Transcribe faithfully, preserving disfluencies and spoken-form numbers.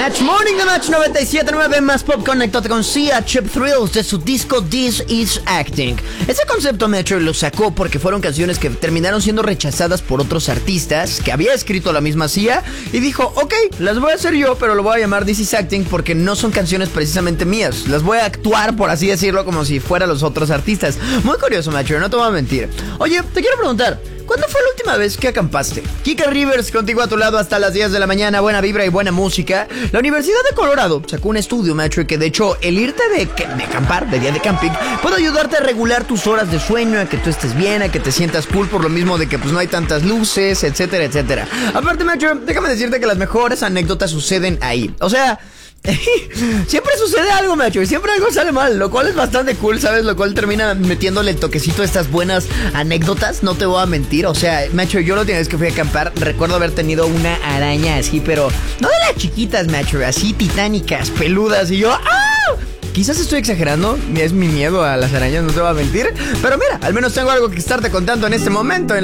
Match Morning de Match noventa y siete punto nueve más Pop. Conéctate con Sia Chip Thrills de su disco This Is Acting. Ese concepto Metro lo sacó porque fueron canciones que terminaron siendo rechazadas por otros artistas que había escrito la misma Sia y dijo, ok, las voy a hacer yo, pero lo voy a llamar This Is Acting porque no son canciones precisamente mías. Las voy a actuar, por así decirlo, como si fueran los otros artistas. Muy curioso, Metro, no te voy a mentir. Oye, te quiero preguntar, ¿cuándo fue la última vez que acampaste? Kika Rivers contigo a tu lado hasta las diez de la mañana, buena vibra y buena música. La Universidad de Colorado sacó un estudio, Metro, que de hecho el irte de, de acampar, de día de camping, puede ayudarte a regular tus horas de sueño, a que tú estés bien, a que te sientas cool por lo mismo de que pues no hay tantas luces, etcétera, etcétera. Aparte, Metro, déjame decirte que las mejores anécdotas suceden ahí. O sea, siempre sucede algo, macho, y siempre algo sale mal, lo cual es bastante cool, ¿sabes? Lo cual termina metiéndole el toquecito a estas buenas anécdotas, no te voy a mentir. O sea, macho, yo la última vez que fui a acampar recuerdo haber tenido una araña así, pero no de las chiquitas, macho, así titánicas, peludas, y yo ¡ah! Quizás estoy exagerando, es mi miedo a las arañas, no te voy a mentir, pero mira, al menos tengo algo que estarte contando en este momento.